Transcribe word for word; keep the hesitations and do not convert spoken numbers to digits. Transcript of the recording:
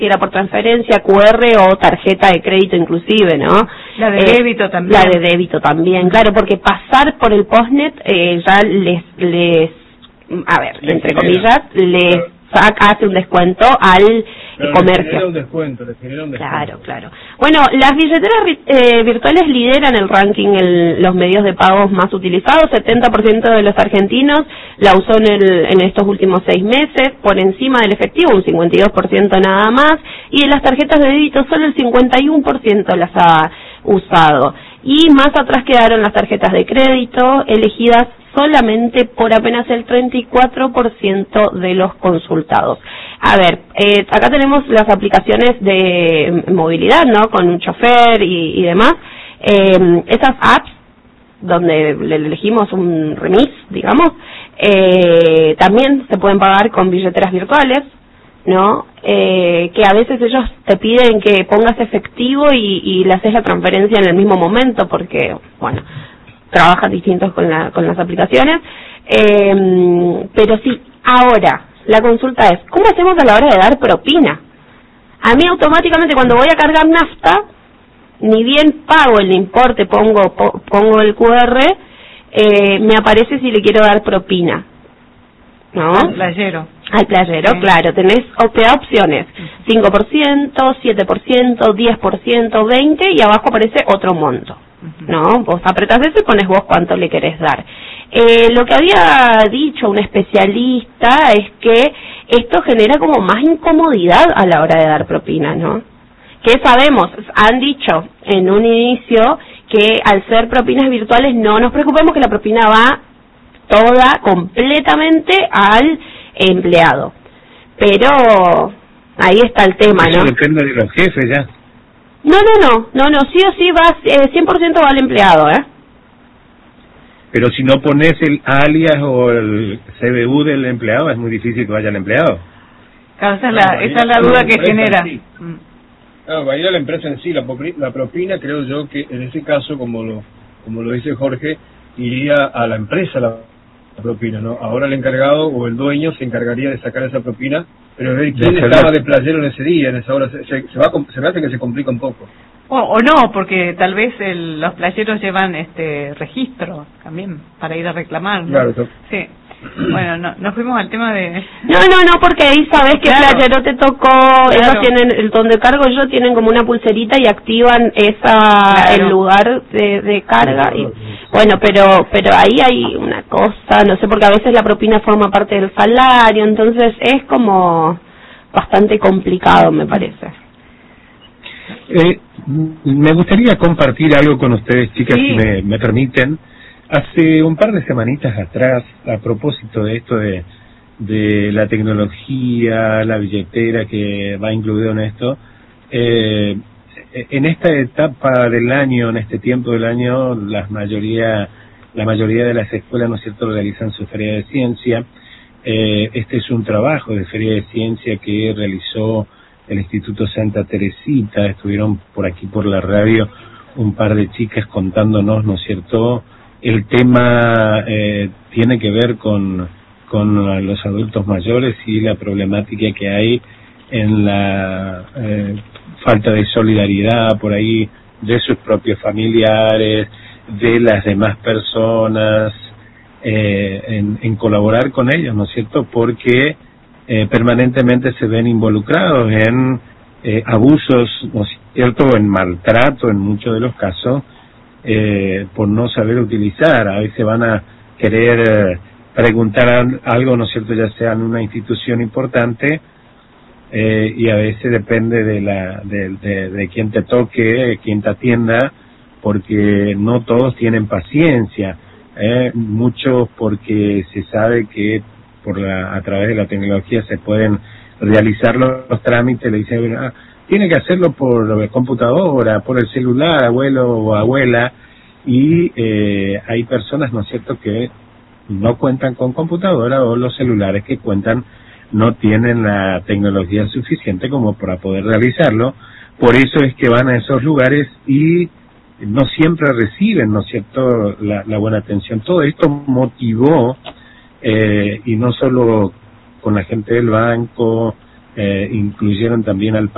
si era por transferencia, Q R o tarjeta de crédito inclusive, ¿no? La de eh, débito también. La de débito también, claro, porque pasar por el postnet eh, ya les, les, a ver, les entre genera, comillas, les claro. saca, hace un descuento al Pero comercio. Les genera un descuento, les genera un descuento. Claro, claro. Bueno, las billeteras eh, virtuales lideran el ranking en los medios de pagos más utilizados. setenta por ciento de los argentinos la usó en, el, en estos últimos seis meses, por encima del efectivo, un cincuenta y dos por ciento nada más, y en las tarjetas de débito solo el cincuenta y uno por ciento las ha usado. Y más atrás quedaron las tarjetas de crédito, elegidas solamente por apenas el treinta y cuatro por ciento de los consultados. A ver, eh, acá tenemos las aplicaciones de movilidad, ¿no? Con un chofer y, y demás. Eh, esas apps, donde le elegimos un remis, digamos, eh, también se pueden pagar con billeteras virtuales, ¿no? Eh, que a veces ellos te piden que pongas efectivo y, y le haces la transferencia en el mismo momento, porque, bueno, trabajan distintos con, la, con las aplicaciones, eh, pero sí, ahora, la consulta es, ¿cómo hacemos a la hora de dar propina? A mí automáticamente cuando voy a cargar nafta, ni bien pago el importe, pongo po, pongo el Q R, eh, me aparece si le quiero dar propina, ¿no? Al playero. Al playero, sí. Claro, tenés te da opciones, cinco por ciento, siete por ciento, diez por ciento, veinte por ciento, y abajo aparece otro monto. ¿No? Vos apretás eso y pones vos cuánto le querés dar. Eh, lo que había dicho un especialista es que esto genera como más incomodidad a la hora de dar propina, ¿no? Que sabemos, han dicho en un inicio que al ser propinas virtuales no nos preocupemos, que la propina va toda completamente al empleado. Pero ahí está el tema, ¿no? Eso depende de los jefes ya. No, no, no, no, no, sí o sí va, eh, cien por ciento va al empleado, ¿eh? Pero si no pones el alias o el C B U del empleado, es muy difícil que vaya al empleado. Claro, esa es la, esa es la duda que genera. Sí. Claro, va a ir a la empresa en sí. La, la propina, creo yo que en ese caso, como lo como lo dice Jorge, iría a la empresa la, la propina, ¿no? Ahora el encargado o el dueño se encargaría de sacar esa propina, pero ver quién estaba de playero en ese día, en esa hora. Se, se, se, va, se me hace que se complica un poco. O, o no, porque tal vez el, los playeros llevan este registro también para ir a reclamar, ¿no? Claro, to- sí. Bueno, no, nos fuimos al tema de... No, no, no, porque ahí sabes que claro. playero te tocó, claro. Ellos tienen, el donde cargo yo, tienen como una pulserita y activan esa claro. el lugar de, de carga. Y, bueno, pero pero ahí hay una cosa, no sé, porque a veces la propina forma parte del salario, entonces es como bastante complicado, me parece. Eh, me gustaría compartir algo con ustedes, chicas, sí. si me, me permiten. Hace un par de semanitas atrás, a propósito de esto de, de la tecnología, la billetera que va incluido en esto, eh, en esta etapa del año, en este tiempo del año, la mayoría, la mayoría de las escuelas, ¿no es cierto?, realizan su feria de ciencia. Eh, este es un trabajo de feria de ciencia que realizó el Instituto Santa Teresita. Estuvieron por aquí por la radio un par de chicas contándonos, ¿no es cierto?, el tema eh, tiene que ver con, con los adultos mayores y la problemática que hay en la eh, falta de solidaridad por ahí de sus propios familiares, de las demás personas, eh, en, en colaborar con ellos, ¿no es cierto?, porque eh, permanentemente se ven involucrados en eh, abusos, ¿no es cierto?, en maltrato en muchos de los casos, Eh, por no saber utilizar. A veces van a querer eh, preguntar algo, ¿no es cierto?, ya sea en una institución importante, eh, y a veces depende de la de, de, de quién te toque, quién te atienda, porque no todos tienen paciencia, eh, muchos porque se sabe que por la, a través de la tecnología se pueden realizar los, los trámites, le dicen, ah, tiene que hacerlo por computadora, por el celular, abuelo o abuela, y eh, hay personas, ¿no es cierto?, que no cuentan con computadora, o los celulares que cuentan no tienen la tecnología suficiente como para poder realizarlo. Por eso es que van a esos lugares y no siempre reciben, ¿no es cierto?, la, la buena atención. Todo esto motivó, eh, y no solo con la gente del banco, eh, incluyeron también al